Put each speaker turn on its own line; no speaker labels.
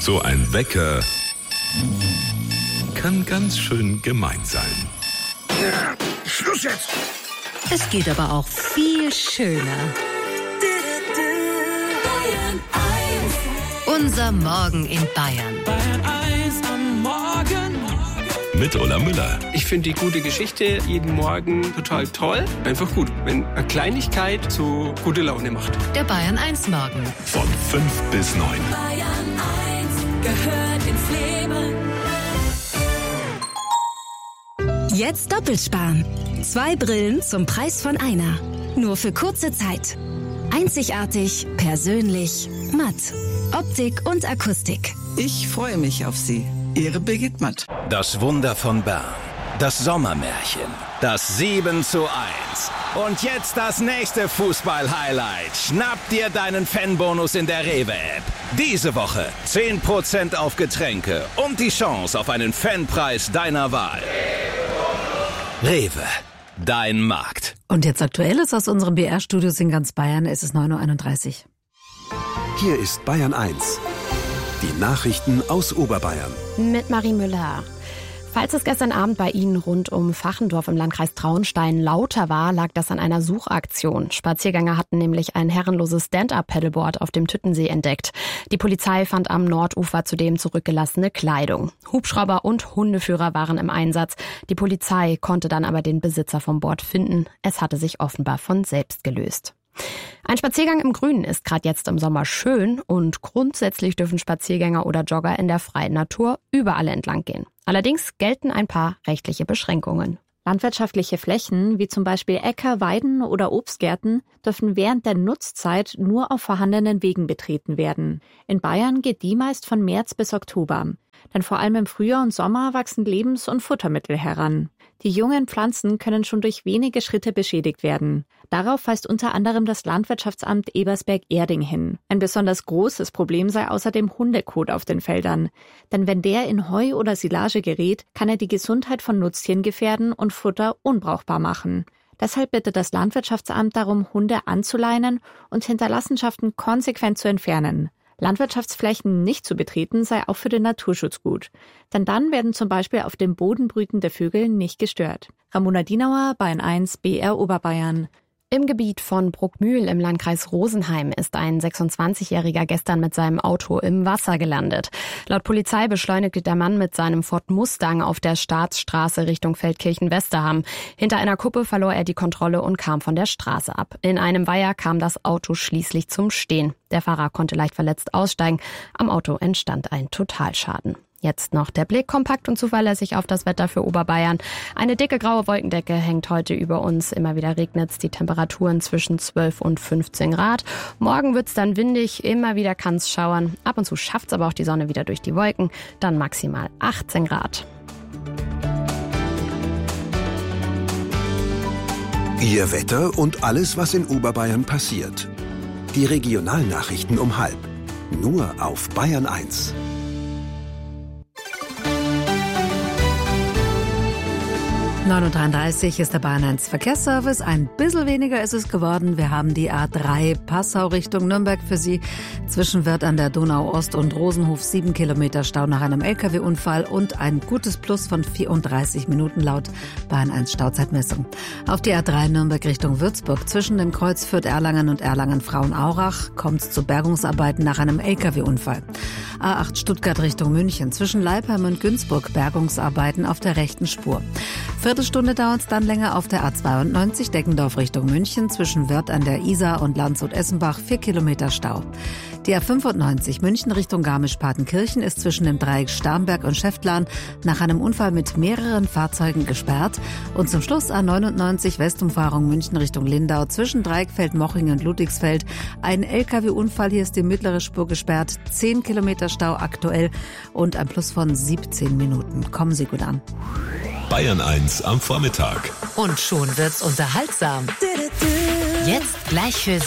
So ein Wecker kann ganz schön gemein sein.
Schluss jetzt!
Es geht aber auch viel schöner. Unser Morgen in Bayern.
Bayern 1 am Morgen.
Mit Ulla Müller.
Ich finde die gute Geschichte jeden Morgen total toll. Einfach gut, wenn eine Kleinigkeit so gute Laune macht.
Der Bayern 1 Morgen.
Von 5 bis 9.
Bayern 1 gehört ins Leben.
Jetzt doppelt sparen. 2 Brillen zum Preis von einer. Nur für kurze Zeit. Einzigartig, persönlich, matt. Optik und Akustik.
Ich freue mich auf Sie. Ihre Birgit Matt.
Das Wunder von Bern. Das Sommermärchen. Das 7:1. Und jetzt das nächste Fußball-Highlight. Schnapp dir deinen Fanbonus in der Rewe-App. Diese Woche 10% auf Getränke und die Chance auf einen Fanpreis deiner Wahl. Rewe. Dein Markt.
Und jetzt Aktuelles aus unseren BR-Studios in ganz Bayern. Es ist 9:31 Uhr.
Hier ist Bayern 1. Die Nachrichten aus Oberbayern.
Mit Marie Müller. Falls es gestern Abend bei Ihnen rund um Fachendorf im Landkreis Traunstein lauter war, lag das an einer Suchaktion. Spaziergänger hatten nämlich ein herrenloses Stand-up-Paddleboard auf dem Tüttensee entdeckt. Die Polizei fand am Nordufer zudem zurückgelassene Kleidung. Hubschrauber und Hundeführer waren im Einsatz. Die Polizei konnte dann aber den Besitzer vom Board finden. Es hatte sich offenbar von selbst gelöst. Ein Spaziergang im Grünen ist gerade jetzt im Sommer schön und grundsätzlich dürfen Spaziergänger oder Jogger in der freien Natur überall entlang gehen. Allerdings gelten ein paar rechtliche Beschränkungen.
Landwirtschaftliche Flächen, wie zum Beispiel Äcker, Weiden oder Obstgärten, dürfen während der Nutzzeit nur auf vorhandenen Wegen betreten werden. In Bayern geht die meist von März bis Oktober. Denn vor allem im Frühjahr und Sommer wachsen Lebens- und Futtermittel heran. Die jungen Pflanzen können schon durch wenige Schritte beschädigt werden. Darauf weist unter anderem das Landwirtschaftsamt Ebersberg-Erding hin. Ein besonders großes Problem sei außerdem Hundekot auf den Feldern. Denn wenn der in Heu oder Silage gerät, kann er die Gesundheit von Nutztieren gefährden und Futter unbrauchbar machen. Deshalb bittet das Landwirtschaftsamt darum, Hunde anzuleinen und Hinterlassenschaften konsequent zu entfernen. Landwirtschaftsflächen nicht zu betreten sei auch für den Naturschutz gut. Denn dann werden zum Beispiel auf dem Boden brütende Vögel nicht gestört. Ramona Dienauer, Bayern 1, BR Oberbayern.
Im Gebiet von Bruckmühl im Landkreis Rosenheim ist ein 26-Jähriger gestern mit seinem Auto im Wasser gelandet. Laut Polizei beschleunigte der Mann mit seinem Ford Mustang auf der Staatsstraße Richtung Feldkirchen-Westerham. Hinter einer Kuppe verlor er die Kontrolle und kam von der Straße ab. In einem Weiher kam das Auto schließlich zum Stehen. Der Fahrer konnte leicht verletzt aussteigen. Am Auto entstand ein Totalschaden. Jetzt noch der Blick kompakt und zuverlässig auf das Wetter für Oberbayern. Eine dicke graue Wolkendecke hängt heute über uns. Immer wieder regnet's. Die Temperaturen zwischen 12 und 15 Grad. Morgen wird's dann windig. Immer wieder kann's schauern. Ab und zu schafft's aber auch die Sonne wieder durch die Wolken. Dann maximal 18 Grad.
Ihr Wetter und alles, was in Oberbayern passiert. Die Regionalnachrichten um 12:30. Nur auf Bayern 1.
9:33 Uhr ist der Bayern 1 Verkehrsservice. Ein bisschen weniger ist es geworden. Wir haben die A3 Passau Richtung Nürnberg für Sie. Zwischen Wörth an der Donau Ost und Rosenhof 7 Kilometer Stau nach einem LKW-Unfall und ein gutes Plus von 34 Minuten laut Bayern 1 Stauzeitmessung. Auf die A3 Nürnberg Richtung Würzburg. Zwischen dem Kreuz Fürth-Erlangen und Erlangen-Frauenaurach kommt es zu Bergungsarbeiten nach einem LKW-Unfall. A8 Stuttgart Richtung München. Zwischen Leipheim und Günzburg Bergungsarbeiten auf der rechten Spur. Viertelstunde dauert es dann länger auf der A92 Deckendorf Richtung München. Zwischen Wörth an der Isar und Landshut-Essenbach 4 Kilometer Stau. Die A95 München Richtung Garmisch-Partenkirchen ist zwischen dem Dreieck Starnberg und Schäftlarn nach einem Unfall mit mehreren Fahrzeugen gesperrt. Und zum Schluss A99 Westumfahrung München Richtung Lindau zwischen Dreieckfeld, Moching und Ludwigsfeld. Ein LKW-Unfall, hier ist die mittlere Spur gesperrt. 10 Kilometer Stau aktuell und ein Plus von 17 Minuten. Kommen Sie gut an.
Bayern 1 am Vormittag.
Und schon wird's unterhaltsam. Jetzt gleich für